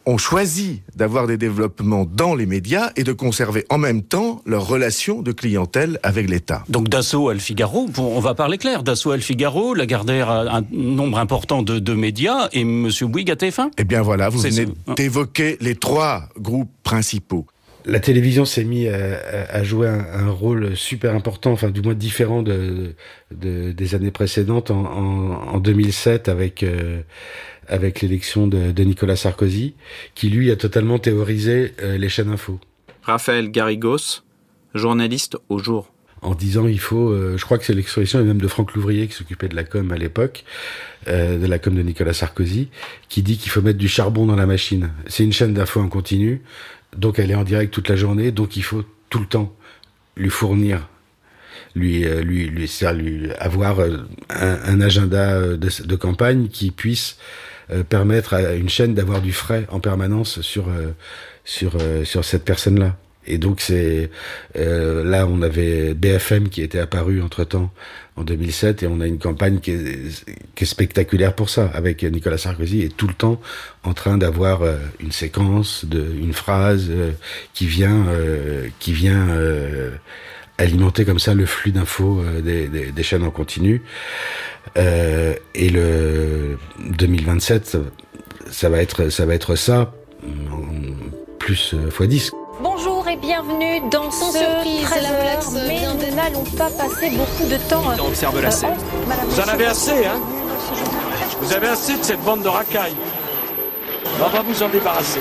ont choisi d'avoir des développements dans les médias et de conserver en même temps leur relation de clientèle avec l'État. Donc Dassault a le Figaro, on va parler clair, Dassault a le Figaro, Lagardère a un nombre important de médias et M. Bouygues a TF1. Eh bien voilà, vous venez d'évoquer les 3 groupes principaux. La télévision s'est mise à jouer un rôle super important, enfin du moins différent des années précédentes en 2007 avec l'élection de Nicolas Sarkozy, qui lui a totalement théorisé les chaînes info. Raphaël Garrigos, journaliste au Jour. En disant il faut, je crois que c'est l'expression même de Franck Louvrier qui s'occupait de la com à l'époque, de la com de Nicolas Sarkozy, qui dit qu'il faut mettre du charbon dans la machine. C'est une chaîne d'info en continu, donc elle est en direct toute la journée, donc il faut tout le temps lui fournir, lui avoir un agenda de campagne qui puisse permettre à une chaîne d'avoir du frais en permanence sur cette personne-là. Et donc c'est là on avait BFM qui était apparu entre-temps en 2007 et on a une campagne qui est spectaculaire pour ça, avec Nicolas Sarkozy est tout le temps en train d'avoir une séquence, une phrase qui vient alimenter comme ça le flux d'infos des chaînes en continu. Et le 2027 ça va être ça plus x10. Bonjour et bienvenue dans ce 13h, mais nous n'allons pas passer beaucoup de temps... On observe la scène. Vous en avez assez, hein? Vous avez assez de cette bande de racailles. On va vous en débarrasser.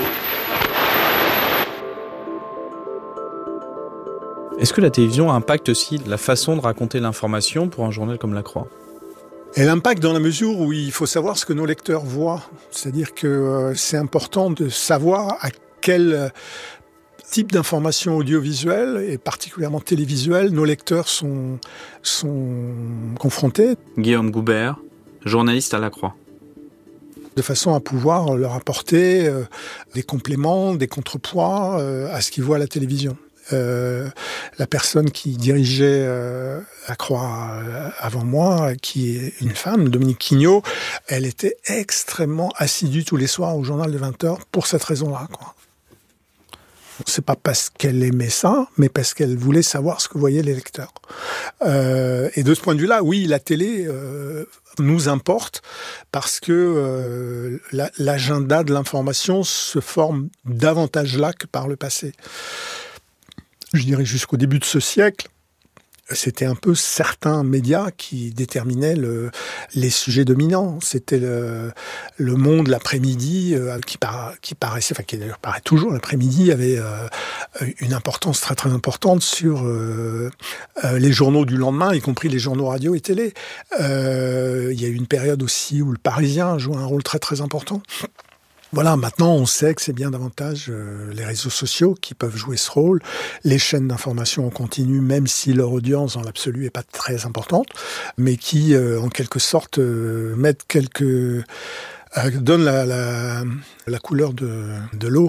Est-ce que la télévision impacte aussi la façon de raconter l'information pour un journal comme La Croix ? Elle impacte dans la mesure où il faut savoir ce que nos lecteurs voient. C'est-à-dire que c'est important de savoir à quel type d'information audiovisuelle et particulièrement télévisuelle nos lecteurs sont confrontés. Guillaume Goubert, journaliste à La Croix. De façon à pouvoir leur apporter des compléments, des contrepoids à ce qu'ils voient à la télévision. La personne qui dirigeait La Croix avant moi, qui est une femme, Dominique Quignot, elle était extrêmement assidue tous les soirs au journal de 20h pour cette raison-là, quoi. C'est pas parce qu'elle aimait ça, mais parce qu'elle voulait savoir ce que voyaient les lecteurs. Et de ce point de vue-là, oui, la télé nous importe parce que l'agenda de l'information se forme davantage là que par le passé. Je dirais jusqu'au début de ce siècle, c'était un peu certains médias qui déterminaient les sujets dominants. C'était le Monde l'après-midi qui paraissait, enfin qui d'ailleurs paraît toujours l'après-midi, avait une importance très très importante sur les journaux du lendemain, y compris les journaux radio et télé. Il y a eu une période aussi où le Parisien jouait un rôle très très important. Voilà, maintenant on sait que c'est bien davantage les réseaux sociaux qui peuvent jouer ce rôle, les chaînes d'information en continu, même si leur audience dans l'absolu est pas très importante, mais qui en quelque sorte mettent donnent la couleur de l'eau.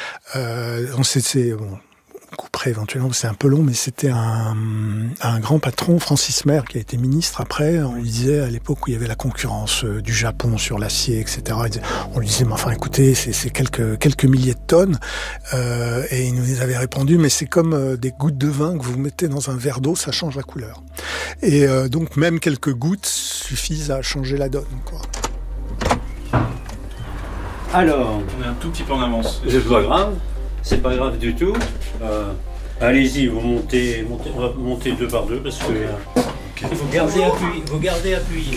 On couperait éventuellement, c'est un peu long, mais c'était un grand patron, Francis Maire, qui a été ministre après. On lui disait, à l'époque où il y avait la concurrence du Japon sur l'acier, etc., on lui disait, mais enfin, écoutez, c'est quelques milliers de tonnes. Et il nous avait répondu, mais c'est comme des gouttes de vin que vous mettez dans un verre d'eau, ça change la couleur. Et donc, même quelques gouttes suffisent à changer la donne, quoi. Alors, on est un tout petit peu en avance. C'est pas grave. C'est pas grave du tout. Allez-y, vous montez 2 par 2 parce que okay. Vous gardez appuyé.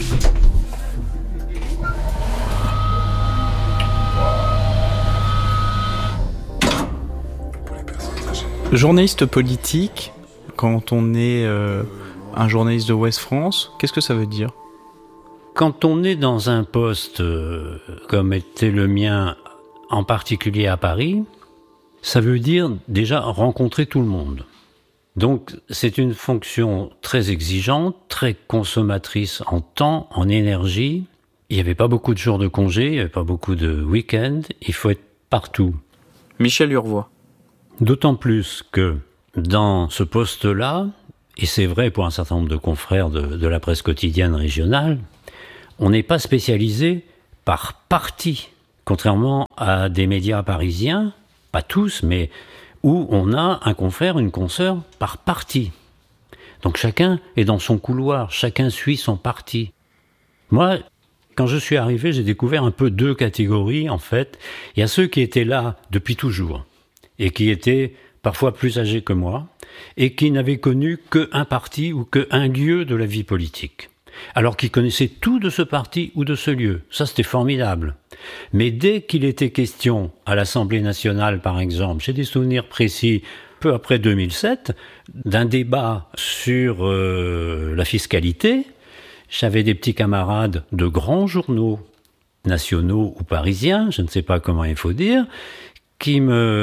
Journaliste politique, quand on est un journaliste de Ouest France, qu'est-ce que ça veut dire ? Quand on est dans un poste comme était le mien, en particulier à Paris, ça veut dire déjà rencontrer tout le monde. Donc c'est une fonction très exigeante, très consommatrice en temps, en énergie. Il n'y avait pas beaucoup de jours de congé, il n'y avait pas beaucoup de week-ends, il faut être partout. Michel Urvois. D'autant plus que dans ce poste-là, et c'est vrai pour un certain nombre de confrères de la presse quotidienne régionale, on n'est pas spécialisé par parti. Contrairement à des médias parisiens, pas tous, mais où on a un confrère, une consoeur par parti. Donc chacun est dans son couloir, chacun suit son parti. Moi, quand je suis arrivé, j'ai découvert un peu deux catégories, en fait. Il y a ceux qui étaient là depuis toujours, et qui étaient parfois plus âgés que moi, et qui n'avaient connu qu'un parti ou qu'un lieu de la vie politique. Alors qu'ils connaissaient tout de ce parti ou de ce lieu. Ça, c'était formidable. Mais dès qu'il était question, à l'Assemblée nationale par exemple, j'ai des souvenirs précis, peu après 2007, d'un débat sur la fiscalité, j'avais des petits camarades de grands journaux, nationaux ou parisiens, je ne sais pas comment il faut dire, qui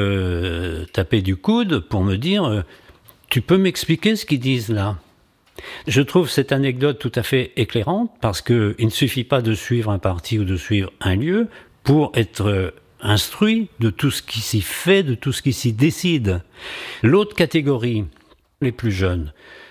me tapaient du coude pour me dire « Tu peux m'expliquer ce qu'ils disent là ?» Je trouve cette anecdote tout à fait éclairante parce qu'il ne suffit pas de suivre un parti ou de suivre un lieu pour être instruit de tout ce qui s'y fait, de tout ce qui s'y décide. L'autre catégorie, les plus jeunes,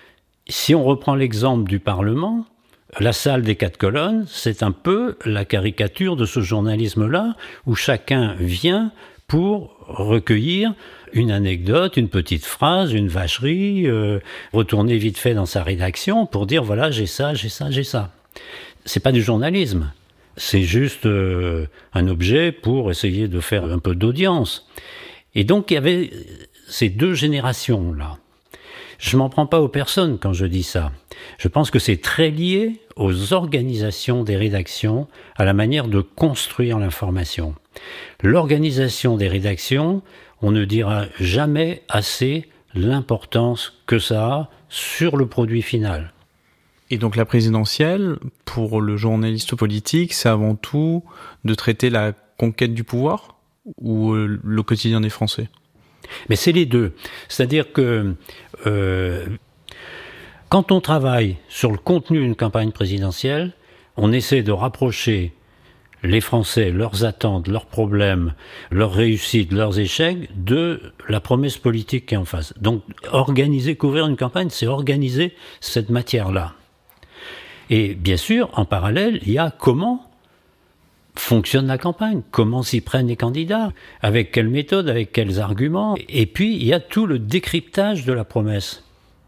si on reprend l'exemple du Parlement, la salle des 4 colonnes, c'est un peu la caricature de ce journalisme-là où chacun vient pour recueillir une anecdote, une petite phrase, une vacherie, retourner vite fait dans sa rédaction pour dire voilà, j'ai ça, j'ai ça, j'ai ça. C'est pas du journalisme. C'est juste un objet pour essayer de faire un peu d'audience. Et donc, il y avait ces deux générations-là. Je m'en prends pas aux personnes quand je dis ça. Je pense que c'est très lié aux organisations des rédactions, à la manière de construire l'information. L'organisation des rédactions, on ne dira jamais assez l'importance que ça a sur le produit final. Et donc la présidentielle, pour le journaliste politique, c'est avant tout de traiter la conquête du pouvoir ou le quotidien des Français ? Mais c'est les deux. C'est-à-dire que quand on travaille sur le contenu d'une campagne présidentielle, on essaie de rapprocher les Français, leurs attentes, leurs problèmes, leurs réussites, leurs échecs, de la promesse politique qui est en face. Donc, couvrir une campagne, c'est organiser cette matière-là. Et bien sûr, en parallèle, il y a comment fonctionne la campagne, comment s'y prennent les candidats, avec quelle méthode, avec quels arguments. Et puis, il y a tout le décryptage de la promesse.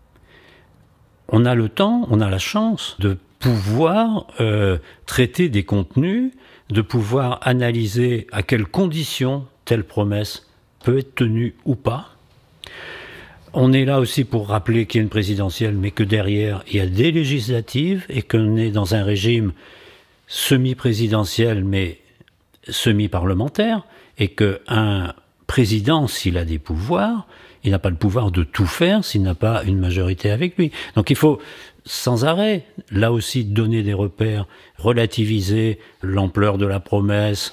On a le temps, on a la chance de pouvoir traiter des contenus, de pouvoir analyser à quelles conditions telle promesse peut être tenue ou pas. On est là aussi pour rappeler qu'il y a une présidentielle, mais que derrière, il y a des législatives et qu'on est dans un régime semi-présidentiel, mais semi-parlementaire, et qu'un président, s'il a des pouvoirs, il n'a pas le pouvoir de tout faire s'il n'a pas une majorité avec lui. Donc il faut sans arrêt, là aussi, donner des repères, relativiser l'ampleur de la promesse,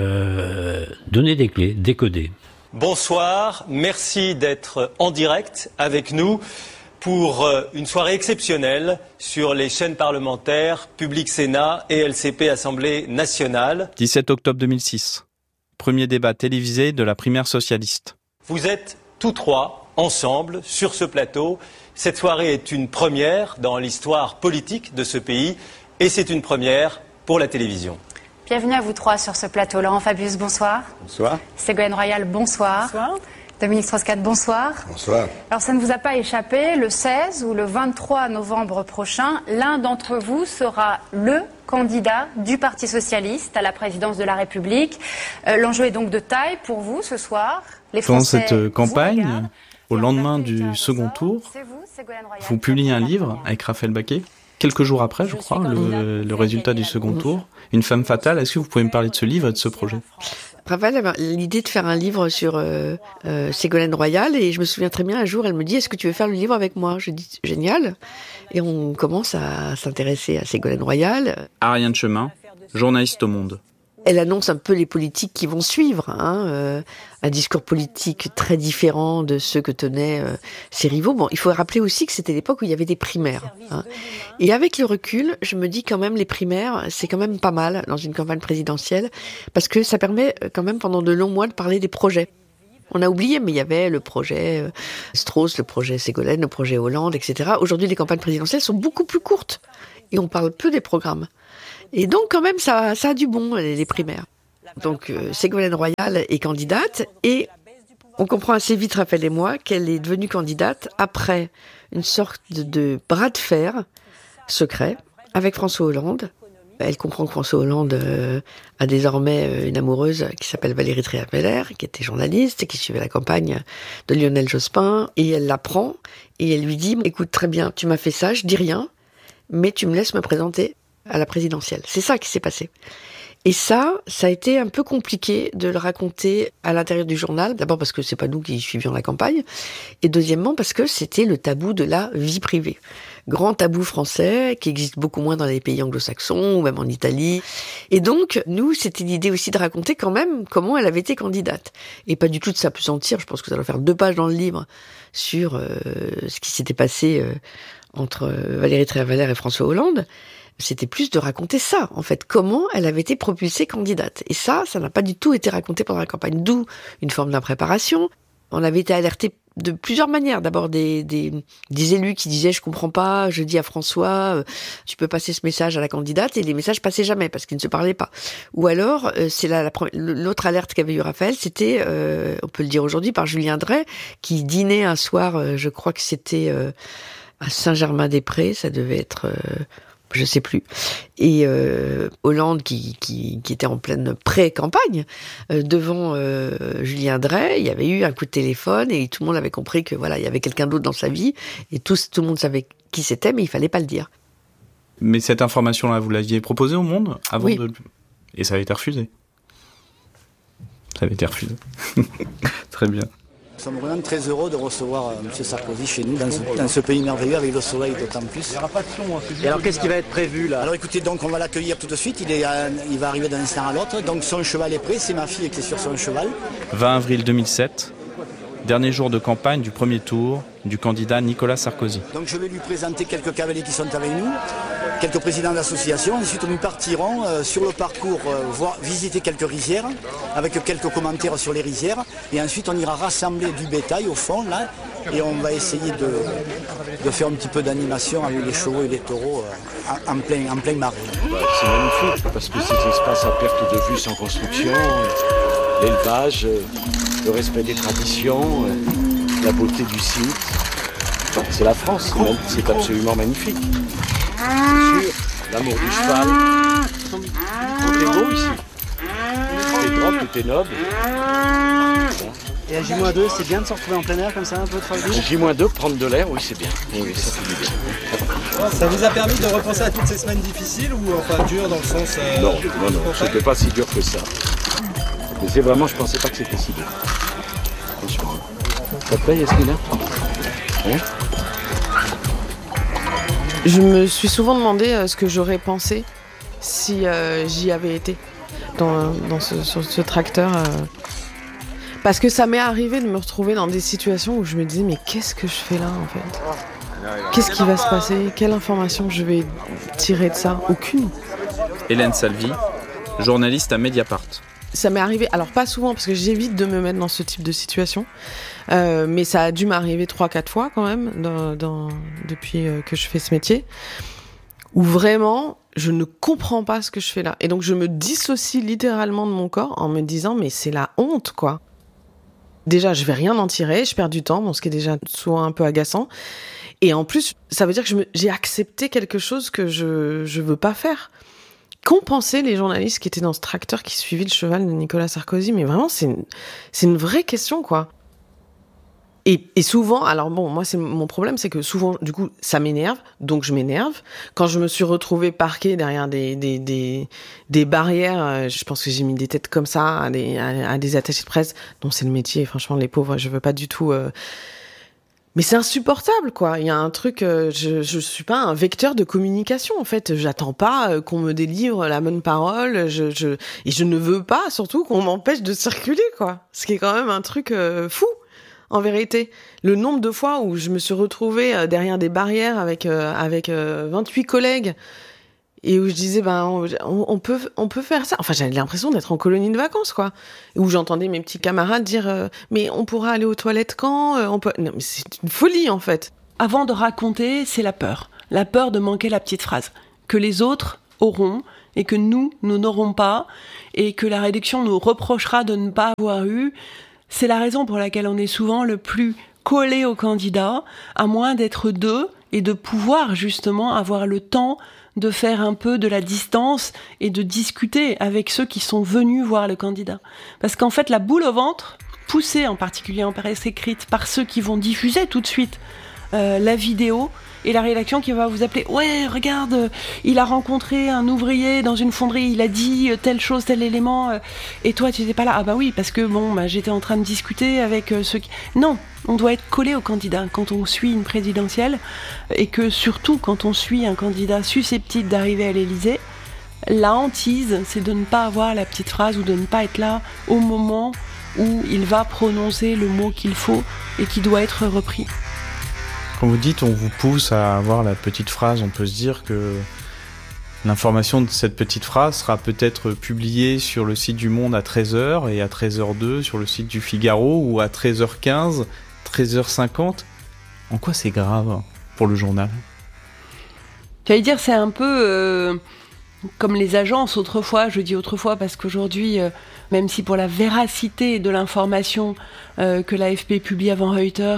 donner des clés, décoder. Bonsoir, merci d'être en direct avec nous pour une soirée exceptionnelle sur les chaînes parlementaires Public Sénat et LCP Assemblée nationale. 17 octobre 2006, premier débat télévisé de la primaire socialiste. Vous êtes tous trois ensemble sur ce plateau. Cette soirée est une première dans l'histoire politique de ce pays et c'est une première pour la télévision. Bienvenue à vous trois sur ce plateau. Laurent Fabius, bonsoir. Bonsoir. Ségolène Royal, bonsoir. Bonsoir. Dominique Strauss-Kahn, bonsoir. Bonsoir. Alors ça ne vous a pas échappé, le 16 ou le 23 novembre prochain, l'un d'entre vous sera le candidat du Parti Socialiste à la présidence de la République. L'enjeu est donc de taille pour vous ce soir. Les Français Dans cette campagne, au lendemain du second tour, vous publiez un livre avec Raphaël Baquet. Quelques jours après, je crois, le résultat du second tour, Une femme fatale. Est-ce que vous pouvez me parler de ce livre et de ce projet ? Raphaël avait l'idée de faire un livre sur Ségolène Royal et je me souviens très bien, un jour, elle me dit « Est-ce que tu veux faire le livre avec moi ?» Je dis « Génial !» Et on commence à s'intéresser à Ségolène Royal. Ariane Chemin, journaliste au Monde. Elle annonce un peu les politiques qui vont suivre, un discours politique très différent de ceux que tenaient ses rivaux. Bon, il faut rappeler aussi que c'était l'époque où il y avait des primaires. Et avec le recul, je me dis quand même les primaires, c'est quand même pas mal dans une campagne présidentielle, parce que ça permet quand même pendant de longs mois de parler des projets. On a oublié, mais il y avait le projet Strauss, le projet Ségolène, le projet Hollande, etc. Aujourd'hui, les campagnes présidentielles sont beaucoup plus courtes et on parle peu des programmes. Et donc, quand même, ça a du bon, les primaires. Donc Ségolène Royal est candidate et on comprend assez vite, Raphaël et moi, qu'elle est devenue candidate après une sorte de bras de fer secret avec François Hollande. Elle comprend que François Hollande a désormais une amoureuse qui s'appelle Valérie Trierweiler, qui était journaliste et qui suivait la campagne de Lionel Jospin. Et elle l'apprend et elle lui dit « Écoute, très bien, tu m'as fait ça, je dis rien, mais tu me laisses me présenter à la présidentielle. » C'est ça qui s'est passé. Et ça a été un peu compliqué de le raconter à l'intérieur du journal. D'abord parce que c'est pas nous qui suivions la campagne. Et deuxièmement parce que c'était le tabou de la vie privée. Grand tabou français, qui existe beaucoup moins dans les pays anglo-saxons, ou même en Italie. Et donc, nous, c'était l'idée aussi de raconter quand même comment elle avait été candidate. Et pas du tout de s'apesantir, je pense que ça doit faire 2 pages dans le livre, sur ce qui s'était passé entre Valérie Trierweiler et François Hollande. C'était plus de raconter ça, en fait, comment elle avait été propulsée candidate. Et ça n'a pas du tout été raconté pendant la campagne, d'où une forme d'impréparation. On avait été alertés de plusieurs manières. D'abord des élus qui disaient « je comprends pas, je dis à François, tu peux passer ce message à la candidate » et les messages passaient jamais parce qu'ils ne se parlaient pas. Ou alors, c'est l'autre alerte qu'avait eu Raphaël, c'était, on peut le dire aujourd'hui, par Julien Drey, qui dînait un soir, je crois que c'était à Saint-Germain-des-Prés, ça devait être... je sais plus. Et Hollande, qui était en pleine pré-campagne, devant Julien Drey, il y avait eu un coup de téléphone et tout le monde avait compris que voilà, il y avait quelqu'un d'autre dans sa vie et tout le monde savait qui c'était, mais il fallait pas le dire. Mais cette information-là, vous l'aviez proposée au Monde avant oui. Et ça avait été refusé. Ça avait été refusé. Très bien. Nous sommes vraiment très heureux de recevoir M. Sarkozy chez nous, dans ce pays merveilleux, avec le soleil d'autant plus. Et alors qu'est-ce qui va être prévu là? Alors écoutez, donc on va l'accueillir tout de suite, il va arriver d'un instant à l'autre, donc son cheval est prêt, c'est ma fille qui est sur son cheval. 20 avril 2007, dernier jour de campagne du premier tour du candidat Nicolas Sarkozy. Donc je vais lui présenter quelques cavaliers qui sont avec nous, quelques présidents d'associations. Ensuite nous partirons sur le parcours visiter quelques rizières, avec quelques commentaires sur les rizières. Et ensuite on ira rassembler du bétail au fond là, et on va essayer de faire un petit peu d'animation avec les chevaux et les taureaux en plein marais. C'est magnifique parce que ces espaces à perte de vue sans construction, l'élevage, le respect des traditions, la beauté du site. C'est la France, c'est absolument magnifique. C'est sûr, l'amour du cheval. Tout est beau ici. Tout est droit, tout est noble. Et à J-2, c'est bien de se retrouver en plein air comme ça, un peu tranquille? À J-2, prendre de l'air, oui, c'est bien. Oui, ça fait du bien. Ça vous a permis de repenser à toutes ces semaines difficiles ou enfin dures dans le sens... Non, c'était pas si dur que ça. Mais c'est vraiment, je pensais pas que c'était si dur. Franchement. Ça te plaît, Yasmina? Hein? Je me suis souvent demandé ce que j'aurais pensé si j'y avais été sur ce tracteur. Parce que ça m'est arrivé de me retrouver dans des situations où je me disais mais qu'est-ce que je fais là en fait? Qu'est-ce qui va se passer? Quelle information je vais tirer de ça? Aucune. Hélène Salvi, journaliste à Mediapart. Ça m'est arrivé, alors pas souvent parce que j'évite de me mettre dans ce type de situation, mais ça a dû m'arriver 3-4 fois quand même depuis que je fais ce métier, où vraiment je ne comprends pas ce que je fais là. Et donc je me dissocie littéralement de mon corps en me disant mais c'est la honte quoi. Déjà je vais rien en tirer, je perds du temps, ce qui est déjà souvent un peu agaçant. Et en plus ça veut dire que j'ai accepté quelque chose que je veux pas faire. Qu'ont pensé les journalistes qui étaient dans ce tracteur qui suivait le cheval de Nicolas Sarkozy? Mais vraiment, c'est une vraie question, quoi. Et souvent, alors bon, moi, mon problème, c'est que souvent, du coup, ça m'énerve, donc je m'énerve. Quand je me suis retrouvée parquée derrière des barrières, je pense que j'ai mis des têtes comme ça à des attachés de presse, dont c'est le métier, franchement, les pauvres, je veux pas du tout... Mais c'est insupportable, quoi. Il y a un truc, je suis pas un vecteur de communication, en fait. J'attends pas qu'on me délivre la bonne parole, et je ne veux pas, surtout, qu'on m'empêche de circuler, quoi. Ce qui est quand même un truc fou, en vérité. Le nombre de fois où je me suis retrouvée derrière des barrières avec 28 collègues, et où je disais, on peut faire ça. Enfin, j'avais l'impression d'être en colonie de vacances, quoi. Et où j'entendais mes petits camarades dire, mais on pourra aller aux toilettes quand? Non, mais c'est une folie, en fait. Avant de raconter, c'est la peur. La peur de manquer la petite phrase. Que les autres auront et que nous n'aurons pas, et que la rédaction nous reprochera de ne pas avoir eu. C'est la raison pour laquelle on est souvent le plus collé au candidat, à moins d'être deux, et de pouvoir justement avoir le temps de faire un peu de la distance et de discuter avec ceux qui sont venus voir le candidat. Parce qu'en fait, la boule au ventre, poussée en particulier en presse écrite par ceux qui vont diffuser tout de suite la vidéo, et la rédaction qui va vous appeler « Ouais, regarde, il a rencontré un ouvrier dans une fonderie, il a dit telle chose, tel élément, et toi, tu n'étais pas là. » Ah bah oui, parce que j'étais en train de discuter avec ceux qui... Non, on doit être collé au candidat quand on suit une présidentielle, et que surtout quand on suit un candidat susceptible d'arriver à l'Élysée, la hantise, c'est de ne pas avoir la petite phrase ou de ne pas être là au moment où il va prononcer le mot qu'il faut et qui doit être repris. Quand vous dites on vous pousse à avoir la petite phrase, on peut se dire que l'information de cette petite phrase sera peut-être publiée sur le site du Monde à 13h et à 13h02 sur le site du Figaro, ou à 13h15, 13h50. En quoi c'est grave pour le journal ? J'allais dire, c'est un peu comme les agences autrefois. Je dis autrefois parce qu'aujourd'hui, même si pour la véracité de l'information que l'AFP publie avant Reuters,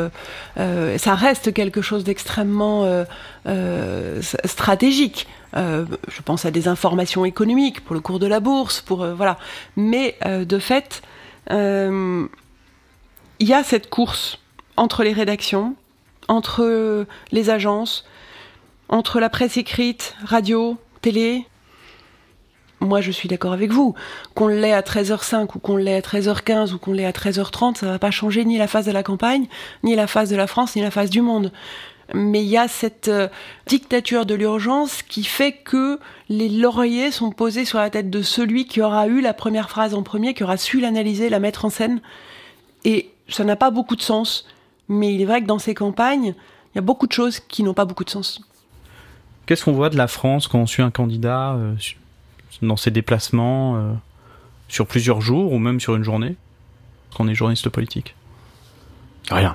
ça reste quelque chose d'extrêmement stratégique. Je pense à des informations économiques pour le cours de la bourse, voilà. Mais de fait, il y a cette course entre les rédactions, entre les agences, entre la presse écrite, radio, télé. Moi, je suis d'accord avec vous. Qu'on l'ait à 13h05 ou qu'on l'ait à 13h15 ou qu'on l'ait à 13h30, ça va pas changer ni la face de la campagne, ni la face de la France, ni la face du monde. Mais il y a cette dictature de l'urgence qui fait que les lauriers sont posés sur la tête de celui qui aura eu la première phrase en premier, qui aura su l'analyser, la mettre en scène. Et ça n'a pas beaucoup de sens. Mais il est vrai que dans ces campagnes, il y a beaucoup de choses qui n'ont pas beaucoup de sens. Qu'est-ce qu'on voit de la France quand on suit un candidat dans ses déplacements sur plusieurs jours ou même sur une journée, quand on est journaliste politique ? Rien,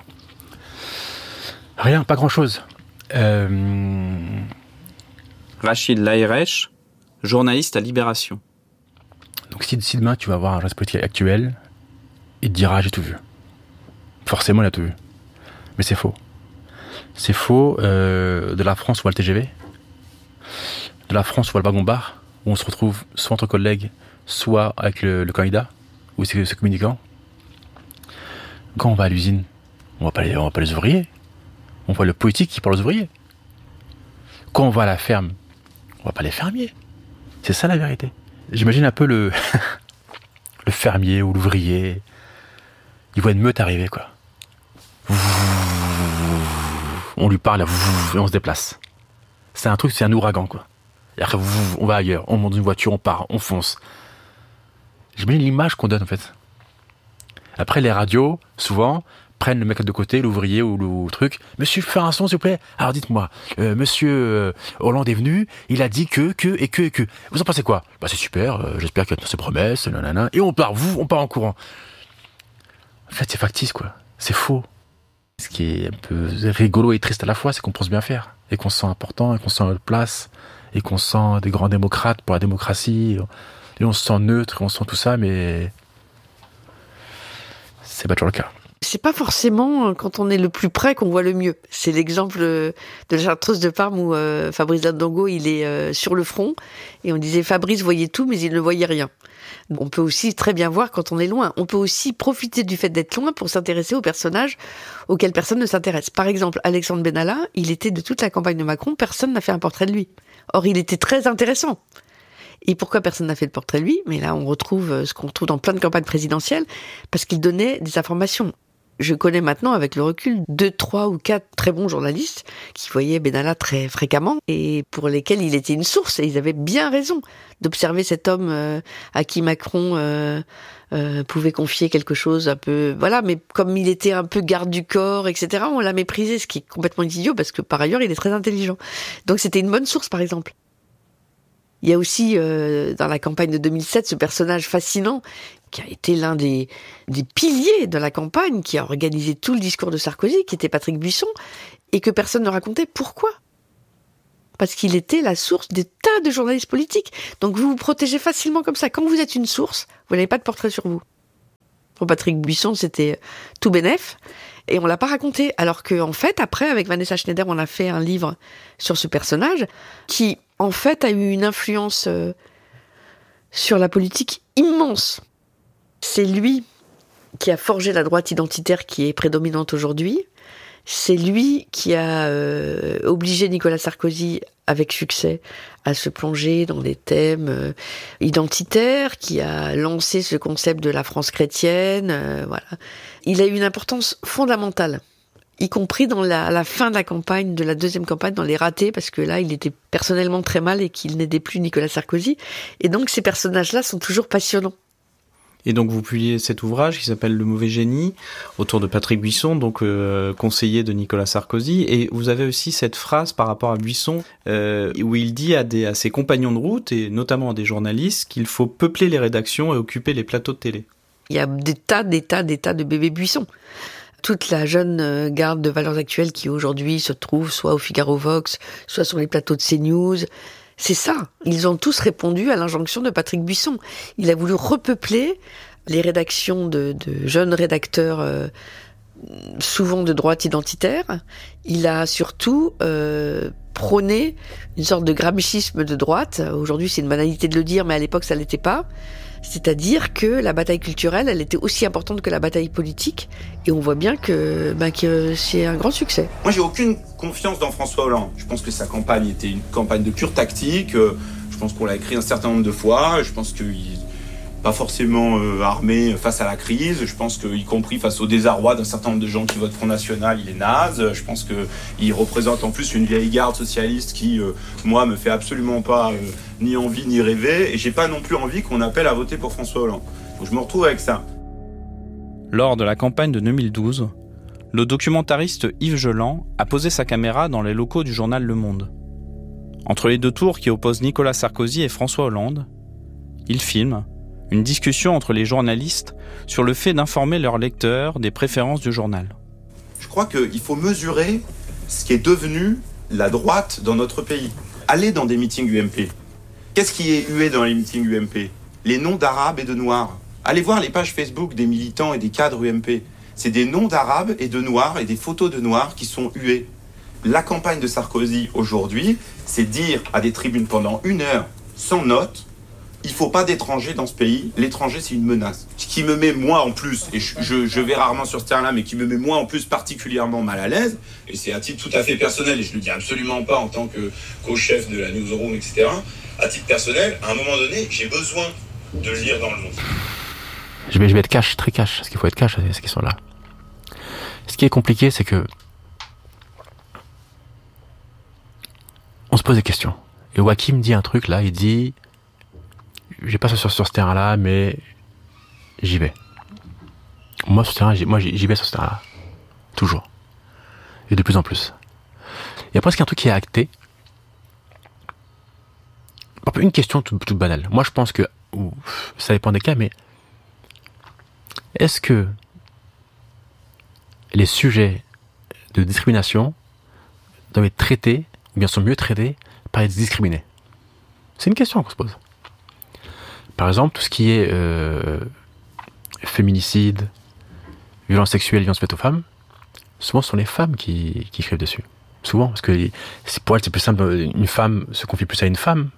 pas grand-chose. Rachid Laherech, journaliste à Libération. Donc si demain tu vas voir un journaliste politique actuel, il te dira « j'ai tout vu ». Forcément, il a tout vu. Mais c'est faux. C'est faux. De la France, on voit le TGV. De la France, on voit le wagon-bar, où on se retrouve soit entre collègues, soit avec le candidat, ou ses communicants. Quand on va à l'usine, on voit pas les ouvriers. On voit le politique qui parle aux ouvriers. Quand on va à la ferme, on voit pas les fermiers. C'est ça la vérité. J'imagine un peu le fermier ou l'ouvrier. Il voit une meute arriver, quoi. On lui parle, et on se déplace. C'est un ouragan, quoi. Et après, on va ailleurs, on monte dans une voiture, on part, on fonce. J'imagine l'image qu'on donne, en fait. Après, les radios, souvent, prennent le mec de côté, l'ouvrier ou le truc. « Monsieur, faire un son, s'il vous plaît. Alors, dites-moi, monsieur Hollande est venu, il a dit que. Vous en pensez quoi ? Bah, c'est super, j'espère qu'il va tenir ses promesses, nanana. » Et on part en courant. En fait, c'est factice, quoi. C'est faux. Ce qui est un peu rigolo et triste à la fois, c'est qu'on pense bien faire. Et qu'on se sent important, et qu'on se sent à notre place, et qu'on se sent des grands démocrates pour la démocratie. Et on se sent neutre, et on sent tout ça, mais c'est pas toujours le cas. C'est pas forcément quand on est le plus près qu'on voit le mieux. C'est l'exemple de la Chartreuse de Parme où Fabrice Landongo, il est sur le front, et on disait Fabrice voyait tout, mais il ne voyait rien. On peut aussi très bien voir quand on est loin. On peut aussi profiter du fait d'être loin pour s'intéresser aux personnages auxquels personne ne s'intéresse. Par exemple, Alexandre Benalla, il était de toute la campagne de Macron, personne n'a fait un portrait de lui. Or, il était très intéressant. Et pourquoi personne n'a fait de portrait de lui ? Mais là, on retrouve ce qu'on retrouve dans plein de campagnes présidentielles, parce qu'il donnait des informations. Je connais maintenant, avec le recul, 2, 3 ou 4 très bons journalistes qui voyaient Benalla très fréquemment et pour lesquels il était une source. Et ils avaient bien raison d'observer cet homme à qui Macron pouvait confier quelque chose un peu... Voilà, mais comme il était un peu garde du corps, etc., on l'a méprisé, ce qui est complètement idiot parce que par ailleurs, il est très intelligent. Donc c'était une bonne source, par exemple. Il y a aussi, dans la campagne de 2007, ce personnage fascinant qui a été l'un des piliers de la campagne, qui a organisé tout le discours de Sarkozy, qui était Patrick Buisson, et que personne ne racontait. Pourquoi ? parce qu'il était la source des tas de journalistes politiques. Donc vous vous protégez facilement comme ça. Quand vous êtes une source, vous n'avez pas de portrait sur vous. Pour Patrick Buisson, c'était tout bénef, et on l'a pas raconté. Alors que, en fait, après, avec Vanessa Schneider, on a fait un livre sur ce personnage qui, en fait, a eu une influence sur la politique immense. C'est lui qui a forgé la droite identitaire qui est prédominante aujourd'hui. C'est lui qui a obligé Nicolas Sarkozy, avec succès, à se plonger dans des thèmes identitaires, qui a lancé ce concept de la France chrétienne. Voilà. Il a eu une importance fondamentale, y compris à la fin de la campagne, de la deuxième campagne, dans les ratés, parce que là, il était personnellement très mal et qu'il n'aidait plus Nicolas Sarkozy. Et donc, ces personnages-là sont toujours passionnants. Et donc vous publiez cet ouvrage qui s'appelle Le mauvais génie, autour de Patrick Buisson, donc conseiller de Nicolas Sarkozy. Et vous avez aussi cette phrase par rapport à Buisson, où il dit à ses compagnons de route, et notamment à des journalistes, qu'il faut peupler les rédactions et occuper les plateaux de télé. Il y a des tas de bébés Buisson. Toute la jeune garde de Valeurs Actuelles qui aujourd'hui se trouve soit au Figaro Vox, soit sur les plateaux de CNews. C'est ça. Ils ont tous répondu à l'injonction de Patrick Buisson. Il a voulu repeupler les rédactions de jeunes rédacteurs, souvent de droite identitaire. Il a surtout prôné une sorte de gramscisme de droite. Aujourd'hui, c'est une banalité de le dire, mais à l'époque, ça l'était pas. C'est-à-dire que la bataille culturelle, elle était aussi importante que la bataille politique. Et on voit bien que c'est un grand succès. Moi, j'ai aucune confiance dans François Hollande. Je pense que sa campagne était une campagne de pure tactique. Je pense qu'on l'a écrit un certain nombre de fois. Je pense qu'il n'est pas forcément armé face à la crise. Je pense qu'y compris face au désarroi d'un certain nombre de gens qui votent Front National, il est naze. Je pense qu'il représente en plus une vieille garde socialiste qui, moi, me fait absolument pas ni envie ni rêver. Et j'ai pas non plus envie qu'on appelle à voter pour François Hollande. Donc je me retrouve avec ça. Lors de la campagne de 2012, le documentariste Yves Geland a posé sa caméra dans les locaux du journal Le Monde. Entre les deux tours qui opposent Nicolas Sarkozy et François Hollande, il filme une discussion entre les journalistes sur le fait d'informer leurs lecteurs des préférences du journal. Je crois qu'il faut mesurer ce qui est devenu la droite dans notre pays. Allez dans des meetings UMP. Qu'est-ce qui est hué dans les meetings UMP ? Les noms d'Arabes et de Noirs. Allez voir les pages Facebook des militants et des cadres UMP. C'est des noms d'Arabes et de Noirs et des photos de Noirs qui sont hués. La campagne de Sarkozy aujourd'hui, c'est dire à des tribunes pendant 1 heure, sans note, il ne faut pas d'étrangers dans ce pays. L'étranger, c'est une menace. Ce qui me met, moi, en plus, et je vais rarement sur ce terrain-là, mais qui me met, moi, en plus, particulièrement mal à l'aise, et c'est à titre tout à fait personnel, et je ne le dis absolument pas en tant que co-chef de la newsroom, etc. À titre personnel, à un moment donné, j'ai besoin de le lire dans le Monde. Je vais être cash, très cash, parce qu'il faut être cash à ces questions-là. Ce qui est compliqué, c'est que on se pose des questions. Et Joachim dit un truc, là, il dit... J'ai pas sur ce terrain-là, mais j'y vais. Moi, sur ce terrain, j'y vais sur ce terrain-là. Toujours. Et de plus en plus. Il y a presque un truc qui est acté. Une question toute banale. Moi, je pense que... Ça dépend des cas, mais... Est-ce que les sujets de discrimination doivent être traités, ou bien sont mieux traités, par les discriminés ? C'est une question qu'on se pose. Par exemple, tout ce qui est féminicide, violence sexuelle, violence faite aux femmes, souvent ce sont les femmes qui écrivent dessus. Souvent, parce que pour elles, c'est plus simple, une femme se confie plus à une femme.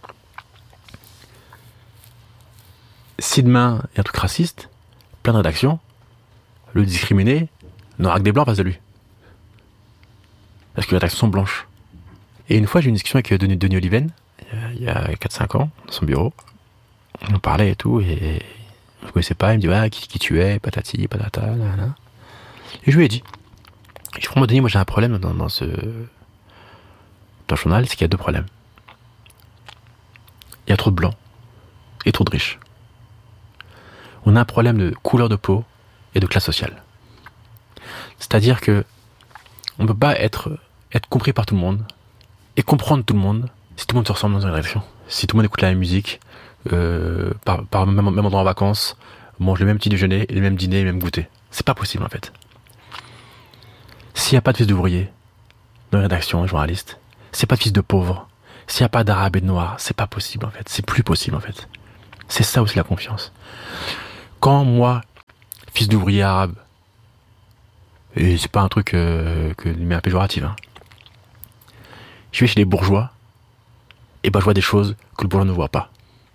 Si demain il y a un truc raciste, plein de rédactions, le discriminé n'aura que des blancs face de lui. Parce que les rédactions sont blanches. Et une fois, j'ai eu une discussion avec Denis Oliven, il y a 4-5 ans, dans son bureau. On parlait et tout, et je ne connaissais pas. Il me dit qui tu es, patati, patata, nanana. Et je lui ai dit, franchement, Denis, moi j'ai un problème dans le journal, c'est qu'il y a 2 problèmes. Il y a trop de blancs et trop de riches. On a un problème de couleur de peau et de classe sociale. C'est-à-dire que on ne peut pas être compris par tout le monde et comprendre tout le monde si tout le monde se ressemble dans une rédaction. Si tout le monde écoute la même musique, par même endroit en vacances, mange le même petit déjeuner, les mêmes dîners, les mêmes goûters. C'est pas possible en fait. S'il n'y a pas de fils d'ouvriers dans les rédactions, les journalistes, C'est pas fils de pauvre. S'il n'y a pas d'arabe et de noir, c'est pas possible en fait. C'est plus possible en fait. C'est ça aussi la confiance. Quand moi, fils d'ouvrier arabe, et c'est pas un truc mais un péjoratif, hein, je vais chez les bourgeois, et ben je vois des choses que le bourgeois ne voit pas.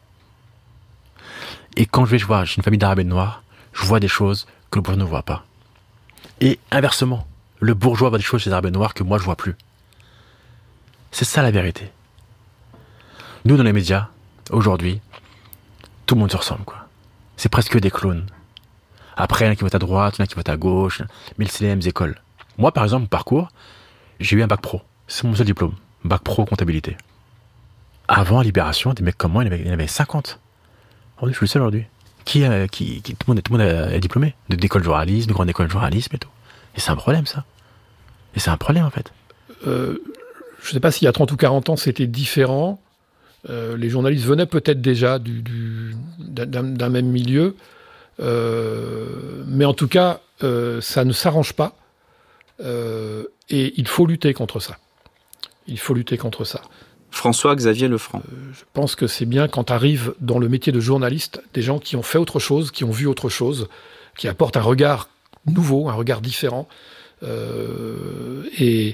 Et quand je vais voir chez une famille d'arabes et de noirs, je vois des choses que le bourgeois ne voit pas. Et inversement, le bourgeois voit des choses chez les arabes et noirs que moi je vois plus. C'est ça la vérité. Nous dans les médias, aujourd'hui, tout le monde se ressemble, quoi. C'est presque des clones. Après, il y en a qui votent à droite, il y en a qui votent à gauche, mais c'est les mêmes écoles. Moi, par exemple, mon parcours, j'ai eu un bac pro. C'est mon seul diplôme. Bac pro comptabilité. Avant Libération, des mecs comme moi, il y en avait 50. Aujourd'hui, je suis le seul aujourd'hui. Tout le monde est diplômé. D'école de journalisme, de grande école de journalisme et tout. Et c'est un problème, ça. Et c'est un problème, en fait. Je ne sais pas s'il y a 30 ou 40 ans, c'était différent. Les journalistes venaient peut-être déjà d'un même milieu. Mais en tout cas, ça ne s'arrange pas. Et il faut lutter contre ça. François-Xavier Lefranc. Je pense que c'est bien quand arrivent dans le métier de journaliste des gens qui ont fait autre chose, qui ont vu autre chose, qui apportent un regard nouveau, un regard différent, et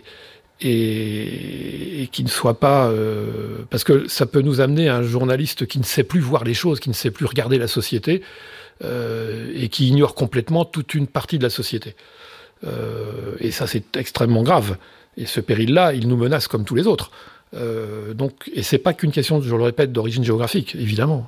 qui ne soit pas... parce que ça peut nous amener à un journaliste qui ne sait plus voir les choses, qui ne sait plus regarder la société, et qui ignore complètement toute une partie de la société. Et ça, c'est extrêmement grave. Et ce péril-là, il nous menace comme tous les autres. Et c'est pas qu'une question, je le répète, d'origine géographique, évidemment.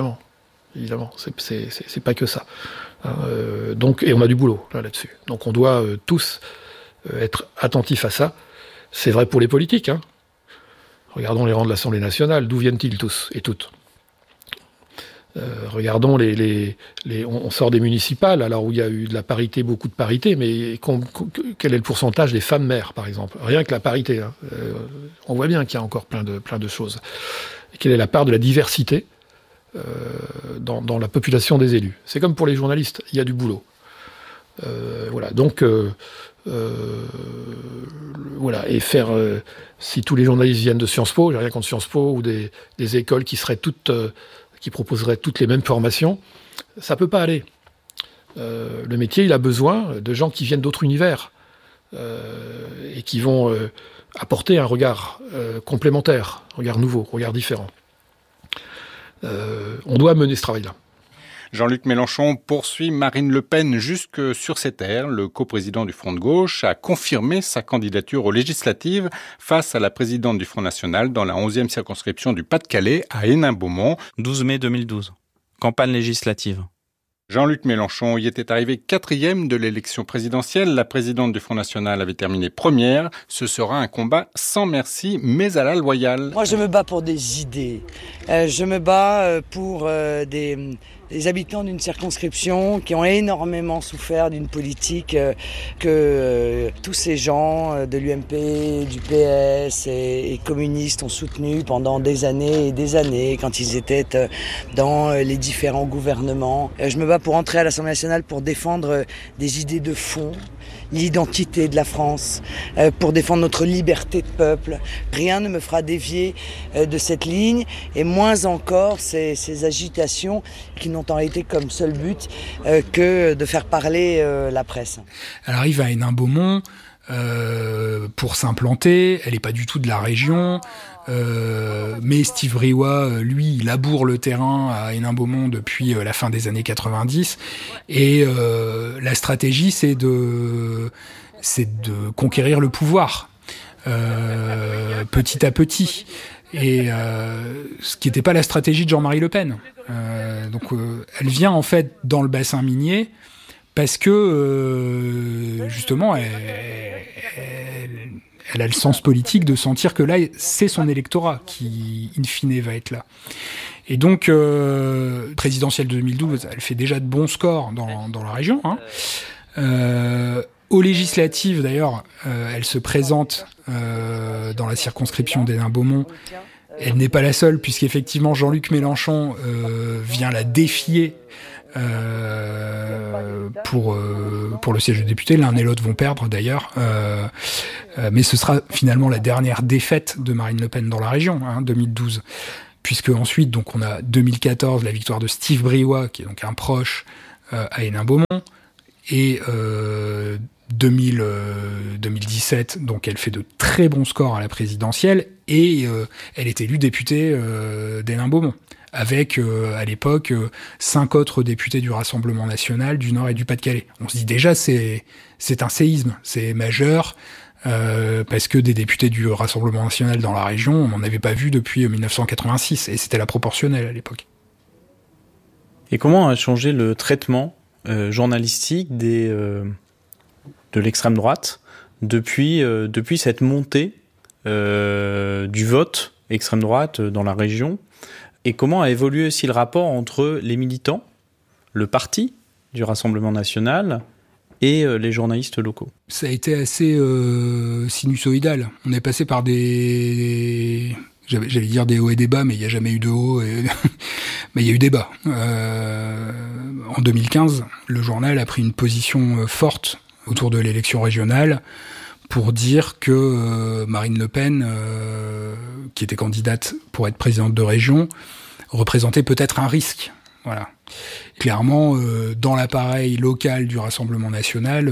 C'est pas que ça. Et on a du boulot là-dessus. Donc on doit tous être attentifs à ça. C'est vrai pour les politiques. Hein. Regardons les rangs de l'Assemblée nationale. D'où viennent-ils tous et toutes ? Regardons on sort des municipales, alors où il y a eu de la parité, beaucoup de parité, mais quel est le pourcentage des femmes maires, par exemple ? Rien que la parité. Hein. On voit bien qu'il y a encore plein de choses. Et quelle est la part de la diversité dans la population des élus ? C'est comme pour les journalistes, il y a du boulot. Voilà. Donc, voilà. Et faire... si tous les journalistes viennent de Sciences Po, j'ai rien contre Sciences Po, ou des écoles qui seraient toutes... qui proposeraient toutes les mêmes formations, ça peut pas aller. Le métier, il a besoin de gens qui viennent d'autres univers et qui vont apporter un regard complémentaire, un regard nouveau, un regard différent. On doit mener ce travail-là. Jean-Luc Mélenchon poursuit Marine Le Pen jusque sur ses terres. Le coprésident du Front de gauche a confirmé sa candidature aux législatives face à la présidente du Front National dans la 11e circonscription du Pas-de-Calais à Hénin-Beaumont. 12 mai 2012. Campagne législative. Jean-Luc Mélenchon y était arrivé 4e de l'élection présidentielle. La présidente du Front National avait terminé première. Ce sera un combat sans merci, mais à la loyale. Moi, je me bats pour des idées. Je me bats pour des habitants d'une circonscription qui ont énormément souffert d'une politique que tous ces gens de l'UMP, du PS et communistes ont soutenu pendant des années et des années quand ils étaient dans les différents gouvernements. Je me bats pour entrer à l'Assemblée nationale pour défendre des idées de fond, l'identité de la France, pour défendre notre liberté de peuple. Rien ne me fera dévier de cette ligne, et moins encore ces agitations qui n'ont en réalité comme seul but que de faire parler la presse. Elle arrive à Hénin-Beaumont pour s'implanter, elle n'est pas du tout de la région, mais Steve Briouat, lui, il laboure le terrain à Hénin-Beaumont depuis la fin des années 90, et la stratégie, c'est de conquérir le pouvoir petit à petit. Et ce qui n'était pas la stratégie de Jean-Marie Le Pen. Donc elle vient en fait dans le bassin minier parce que justement elle a le sens politique de sentir que là c'est son électorat qui in fine va être là. Et donc présidentielle 2012, elle fait déjà de bons scores dans la région. Hein. Aux législatives, d'ailleurs, elle se présente dans la circonscription d'Hénin-Beaumont. Elle n'est pas la seule, puisqu'effectivement, Jean-Luc Mélenchon vient la défier pour le siège de député. L'un et l'autre vont perdre d'ailleurs. Mais ce sera finalement la dernière défaite de Marine Le Pen dans la région, 2012. Puisque ensuite, donc, on a 2014, la victoire de Steve Briouat, qui est donc un proche à Hénin-Beaumont. Et 2017, donc elle fait de très bons scores à la présidentielle et elle est élue députée d'Hénin-Beaumont avec à l'époque 5 autres députés du Rassemblement national du Nord et du Pas-de-Calais. On se dit déjà c'est un séisme, c'est majeur parce que des députés du Rassemblement national dans la région, on n'en avait pas vu depuis 1986 et c'était la proportionnelle à l'époque. Et comment a changé le traitement journalistique de l'extrême droite depuis cette montée du vote extrême droite dans la région, et comment a évolué aussi le rapport entre les militants, le parti du Rassemblement national et les journalistes locaux? Ça a été assez sinusoïdal. On est passé par j'allais dire des hauts et des bas, mais il n'y a jamais eu de haut, mais il y a eu des bas. En 2015, le journal a pris une position forte autour de l'élection régionale pour dire que Marine Le Pen, qui était candidate pour être présidente de région, représentait peut-être un risque. Voilà. Clairement, dans l'appareil local du Rassemblement national,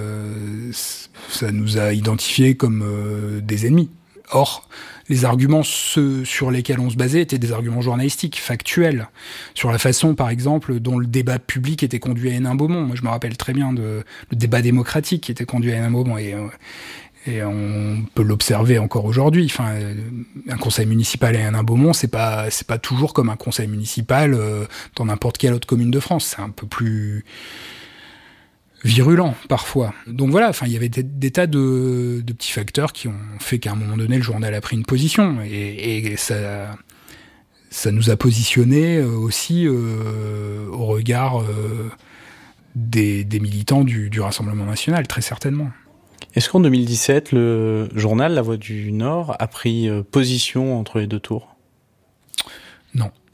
ça nous a identifiés comme des ennemis. Or, les arguments sur lesquels on se basait étaient des arguments journalistiques, factuels, sur la façon, par exemple, dont le débat public était conduit à Hénin-Beaumont. Moi, je me rappelle très bien le débat démocratique qui était conduit à Hénin-Beaumont, et on peut l'observer encore aujourd'hui. Enfin, un conseil municipal à Hénin-Beaumont, c'est pas toujours comme un conseil municipal dans n'importe quelle autre commune de France. C'est un peu plus virulent parfois. Donc voilà, enfin il y avait des tas de petits facteurs qui ont fait qu'à un moment donné le journal a pris une position et ça nous a positionnés aussi au regard des militants du Rassemblement national, très certainement. Est-ce qu'en 2017 le journal La Voix du Nord a pris position entre les deux tours ? Non.